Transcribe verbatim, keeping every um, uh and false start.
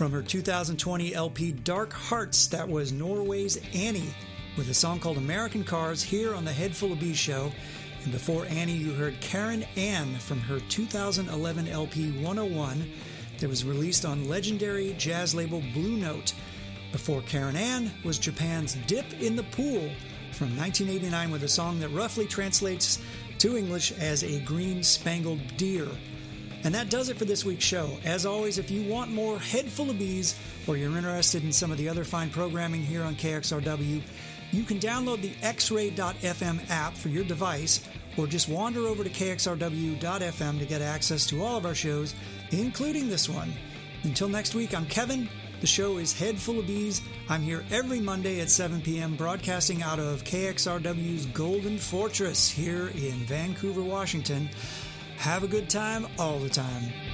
From her two thousand twenty L P Dark Hearts, that was Norway's Annie with a song called American Cars here on the Head Full of Bees show. And before Annie, you heard Karen Ann from her two thousand eleven L P one oh one that was released on legendary jazz label Blue Note. Before Karen Ann was Japan's Dip in the Pool from nineteen eighty-nine with a song that roughly translates to English as A Green Spangled Deer. And that does it for this week's show. As always, if you want more Head Full of Bees, or you're interested in some of the other fine programming here on K X R W, you can download the x ray dot f m app for your device, or just wander over to k x r w dot f m to get access to all of our shows, including this one. Until next week, I'm Kevin. The show is Head Full of Bees. I'm here every Monday at seven p.m. broadcasting out of K X R W's Golden Fortress here in Vancouver, Washington. Have a good time all the time.